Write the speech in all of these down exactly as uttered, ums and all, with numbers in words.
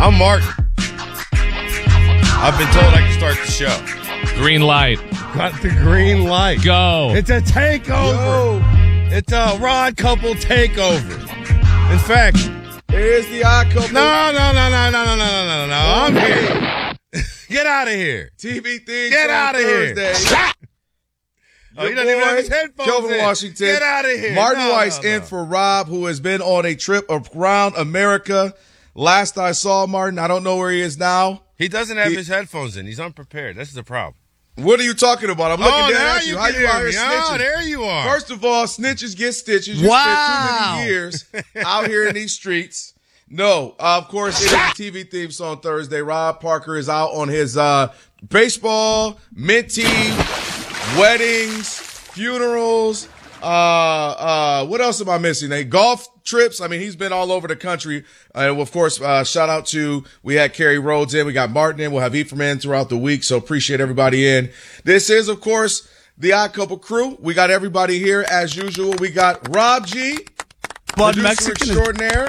I'm Martin. I've been told I can start the show. Green light. Got the green light. Go. It's a takeover. Yo. It's a Rod Couple takeover. In fact, here's the Odd Couple. No, no, no, no, no, no, no, no, no, no. I'm here. Get out of here. T V thing. Get out of here. Oh, he doesn't even have his headphones Kelvin in. Washington. Get out of here. Martin no, Weiss no, no. in for Rob, who has been on a trip around America. Last I saw Martin, I don't know where he is now. He doesn't have he, his headphones in. He's unprepared. That's the problem. What are you talking about? I'm looking oh, down at you. you How you out here snitching? Oh, there you are. First of all, snitches get stitches. You wow. spent too many years out here in these streets. No, uh, of course, it is a T V theme song Thursday. Rob Parker is out on his uh, baseball, minty, weddings, funerals. Uh, uh, what else am I missing? A golf trips. I mean, he's been all over the country. Uh, of course, uh, shout out to, we had Kerry Rhodes in. We got Martin in. We'll have Ephraim in throughout the week. So appreciate everybody in. This is, of course, the Odd Couple crew. We got everybody here as usual. We got Rob G, Blood producer Mexican extraordinaire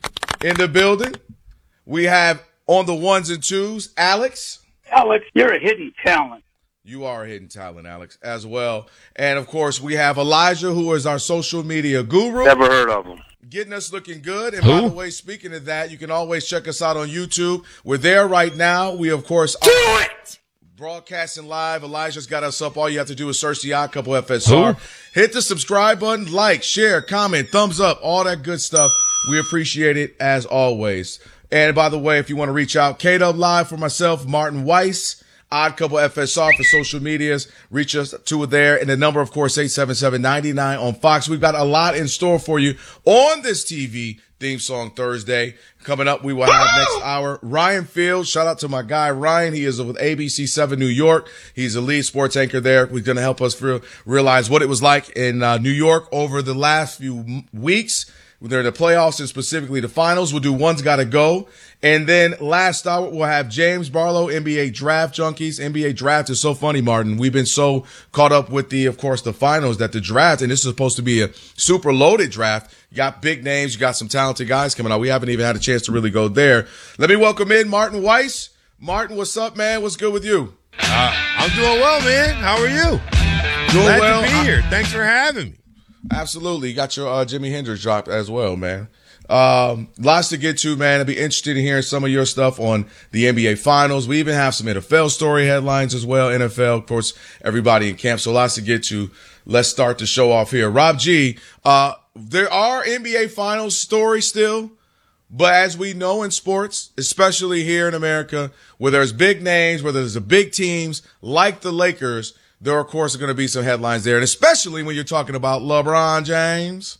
in the building. We have on the ones and twos, Alex. Alex, you're a hidden talent. You are a hidden talent, Alex, as well. And, of course, we have Elijah, who is our social media guru. Never heard of him. Getting us looking good. And, who? by the way, speaking of that, you can always check us out on YouTube. We're there right now. We, of course, Do are it! broadcasting live. Elijah's got us up. All you have to do is search the Odd Couple F S R. Who? Hit the subscribe button, like, share, comment, thumbs up, all that good stuff. We appreciate it, as always. And, by the way, if you want to reach out, K-Dub Live for myself, Martin Weiss. Odd Couple F S R for social medias. Reach us to it there. And the number, of course, eight seven seven, nine nine on Fox. We've got a lot in store for you on this T V theme song Thursday. Coming up, we will have next hour Ryan Fields. Shout out to my guy, Ryan. He is with A B C seven New York. He's a lead sports anchor there. He's going to help us realize what it was like in uh, New York over the last few weeks. They're the playoffs and specifically the finals. We'll do One's Gotta Go. And then last hour, we'll have James Barlow, N B A Draft Junkies. N B A Draft is so funny, Martin. We've been so caught up with the, of course, the finals that the draft, and this is supposed to be a super loaded draft. You got big names. You got some talented guys coming out. We haven't even had a chance to really go there. Let me welcome in Martin Weiss. Martin, what's up, man? What's good with you? Uh, I'm doing well, man. How are you? Doing Glad well. to be here. Thanks for having me. Absolutely. You got your uh, Jimi Hendrix drop as well, man. Um, lots to get to, man. I'd be interested in hearing some of your stuff on the N B A Finals. We even have some N F L story headlines as well. N F L, of course, everybody in camp. So lots to get to. Let's start the show off here. Rob G, uh, there are N B A Finals stories still, but as we know in sports, especially here in America, where there's big names, where there's the big teams like the Lakers, there, of course, are going to be some headlines there, and especially when you're talking about LeBron James.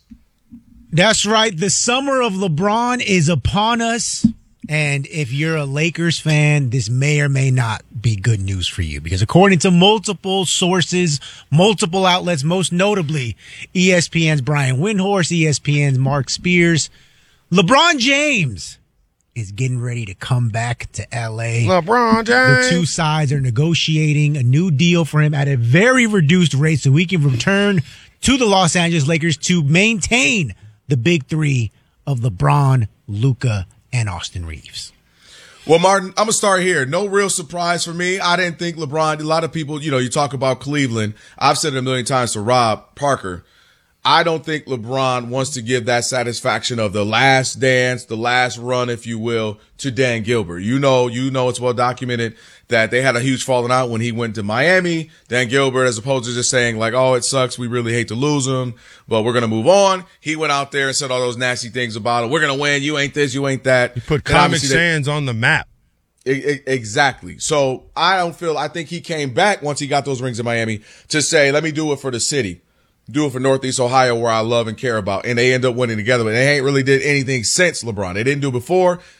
That's right. The summer of LeBron is upon us. And if you're a Lakers fan, this may or may not be good news for you, because according to multiple sources, multiple outlets, most notably E S P N's Brian Windhorst, E S P N's Mark Spears, LeBron James is getting ready to come back to L A. LeBron James. The two sides are negotiating a new deal for him at a very reduced rate so he can return to the Los Angeles Lakers to maintain the big three of LeBron, Luka, and Austin Reeves. Well, Martin, I'm going to start here. No real surprise for me. I didn't think LeBron, a lot of people, you know, you talk about Cleveland. I've said it a million times to Rob Parker. I don't think LeBron wants to give that satisfaction of the last dance, the last run, if you will, to Dan Gilbert. You know, you know, it's well documented that they had a huge falling out when he went to Miami. Dan Gilbert, as opposed to just saying like, oh, it sucks, we really hate to lose him, but we're going to move on. He went out there and said all those nasty things about it. We're going to win. You ain't this, you ain't that. He put And Comic obviously they- Sans on the map. E- e- Exactly. So I don't feel, I think he came back once he got those rings in Miami to say, let me do it for the city. Do it for Northeast Ohio, where I love and care about. And they end up winning together, but they ain't really did anything since LeBron. They didn't do it before.